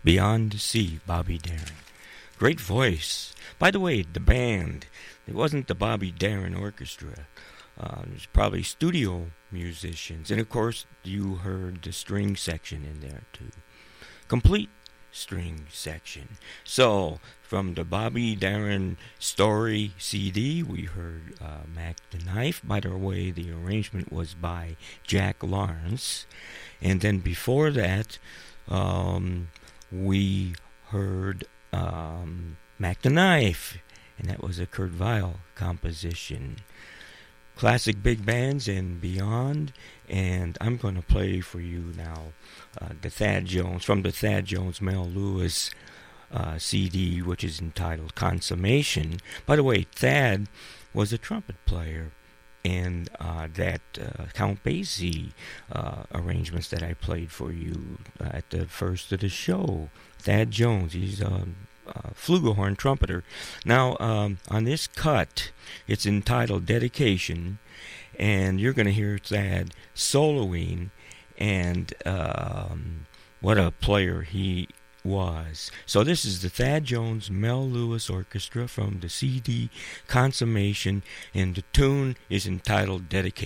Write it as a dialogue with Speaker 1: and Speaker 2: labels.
Speaker 1: Beyond the Sea, Bobby Darin. Great voice. By the way, the band, it wasn't the Bobby Darin Orchestra. It was probably studio musicians. And, of course, you heard the string section in there, too. Complete string section. So, from the Bobby Darin Story CD, we heard Mac the Knife. By the way, the arrangement was by Jack Lawrence. And then before that, we heard Mac the Knife, and that was a Kurt Weill composition. Classic big bands and beyond, and I'm going to play for you now the Thad Jones, from the Thad Jones Mel Lewis CD, which is entitled Consummation. By the way, Thad was a trumpet player, and that Count Basie arrangements that I played for you at the first of the show. Thad Jones, he's a flugelhorn trumpeter. Now, on this cut, it's entitled Dedication, and you're going to hear Thad soloing, and what a player he was. So this is the Thad Jones Mel Lewis Orchestra from the CD Consummation, and the tune is entitled Dedication.